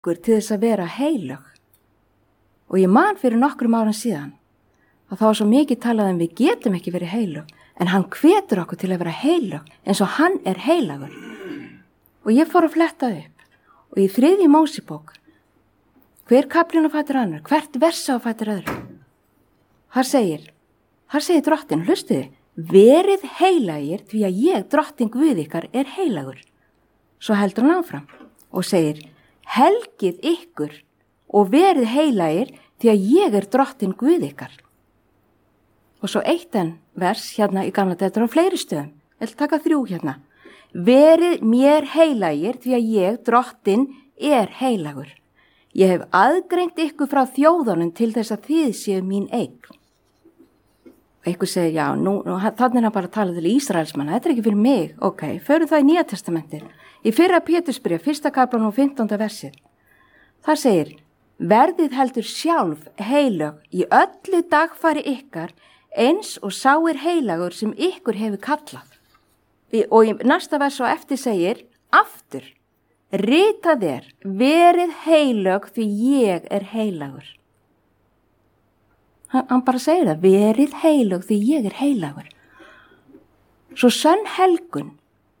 okkur til þess að vera heilög. Og ég man fyrir nokkrum árum síðan að það var svo mikið talað við getum ekki verið heilög, en hann hvetur okkur til að vera heilög eins og hann heilagur. Og ég fór að fletta upp og í 3. Mósebók, hver kaflinn á fætur annar, hvert versa á fætur öðru. Þar segir Drottinn, hlustiði, verið heilagir því að ég, Drottinn Guð ykkar, heilagur. Svo heldur hann áfram og segir, helgið ykkur og verið heilagir því að ég Drottinn Guð ykkar. Og svo eitt enn vers hérna í gamla þetta á fleiri stöðum. Ég ætla að taka 3 hérna. Verið mér heilagir því að ég, Drottinn, heilagur. Ég hef aðgreint ykkur frá þjóðunum til þess að þið séu mín eign. Og ykkur segir, já, þannig hann bara að tala til Ísraelsmanna, þetta ekki fyrir mig. Ok, förum það í Nýja testamentið. Í 1. Pétursbréf, 1. kaflan og 15. versið. Það segir, verðið heldur sjálf heilög í öllu dagfari ykkar, eins og sáir heilagur sem ykkur hefur kallað. Og í næsta vers og eftir segir, aftur, ritað verið heilög því ég heilagur. Hann bara segir það, verið heilög því ég heilagur. Svo sönn helgun,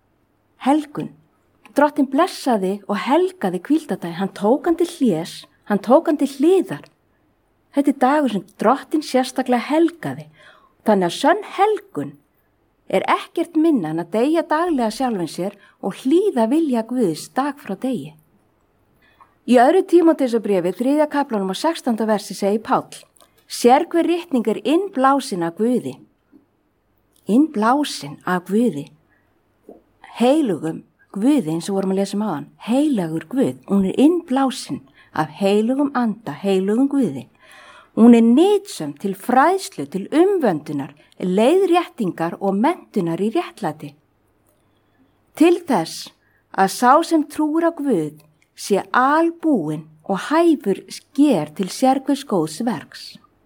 Drottinn blessaði og helgaði hvíldardaginn, hann tók hann til hlés, hann tók hann til hliðar. Þetta dagur sem Drottinn sérstaklega helgaði. Þannig að sönn helgun ekkert minna en að deyja daglega sjálfum sér og hlýða vilja Guðs dag frá degi. Í 2. Tímóteusarbréfi, 3. kaflanum og 16. versi segir Páll, sér hver ritning innblásin af Guði. Innblásin af Guði. Heilugum Guði, eins og vorum að lesa áðan, heilagur Guð, hún innblásin af heilugum anda, heilugum Guði. Hún nytsöm til fræðslu, til umvöndunar, leiðréttingar og menntunar í réttlæti. Til þess að sá sem trúir á Guð sé albúinn og hæfur sker til sérhvers góðs verks.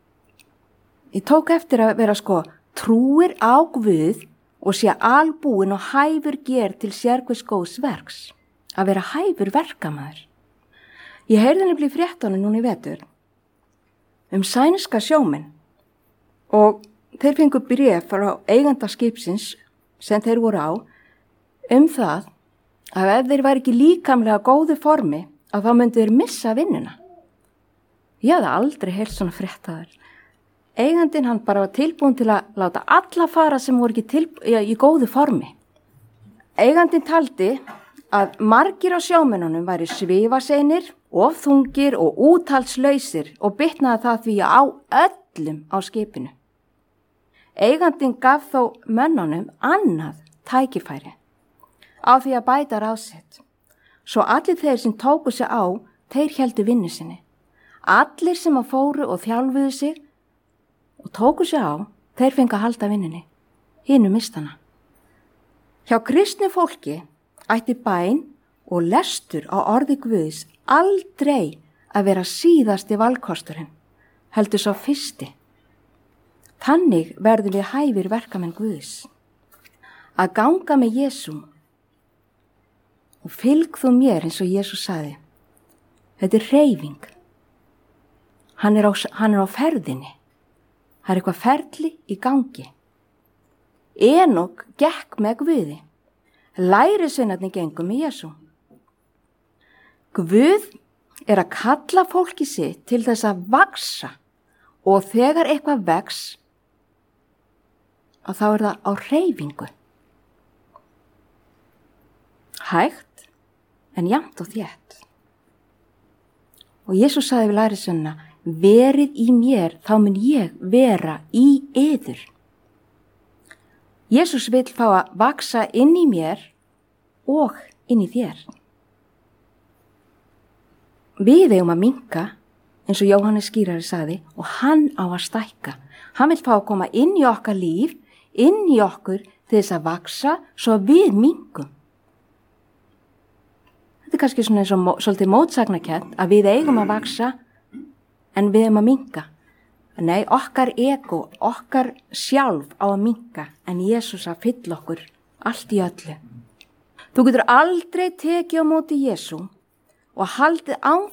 Ég tók eftir að vera trúir á Guð og sé albúinn og hæfur sker til sérhvers góðs verks. Að vera hæfur verkamaður. Ég heyrði nefnilega í fréttunum núna í vetur sænska sjómenn og þeir fengu bréf frá eiganda skipsins sem þeir voru á það að ef þeir væri ekki líkamlega góðu formi að þá myndu þeir missa vinnuna. Ég hafði aldrei heyrt svona fréttaður. Eigandinn hann bara var tilbúin til að láta alla fara sem voru ekki í góðu formi. Eigandinn taldi að margir á sjómennunum væri svifaseinir, ofþungir og úthalslausir og bitnaði það því á öllum á skipinu. Eigandinn gaf þó mönnunum annað tækifæri á því að bæta ráð sitt. Svo allir þeir sem tóku sig á, þeir héldu vinnu sinni. Allir sem að fóru og þjálfuðu sig og tóku sig á, þeir fengu að halda vinnunni. Hinu mistana. Hjá kristnu fólki ætti bæn og lestur á orði Guðs aldrei að vera síðasti valkosturinn, heldur svo fyrsti. Þannig verðum við hæfir verkamenn Guðs. Að ganga með Jesú og fylg þú mér eins og Jesú sagði. Þetta hreyfing. Hann er á ferðinni. Það eitthvað ferli í gangi. Enok gekk með Guði. Lærisveinarnir gengu með Jesú. Guð að kalla fólki sitt til þess að vaxa og þegar eitthvað vex að þá það á hreyfingu. Hægt en jafnt og þétt. Og Jesús sagði við lærisveinana, verið í mér, þá mun ég vera í yður. Jesús vill fá að vaxa inn í mér og inn í þér. Við eigum að minnka, eins og Jóhannes skýrari sagði, og hann á að stækka. Hann vill fá að koma inn í okkar líf, inn í okkur til þess að vaxa svo við minnkum. Þetta kannski svona eins og svolítið mótsagnakennt að við eigum að vaxa en við eigum að minnka. Nei, okkar ego, okkar sjálf á að minnka en Jesús að fylla okkur allt í öllu. Þú getur aldrei tekið á móti Jesú og haldið